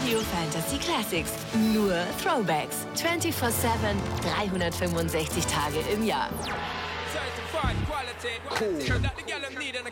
Radio Fantasy Classics. Nur Throwbacks. 24/7, 365 Tage im Jahr. Cool.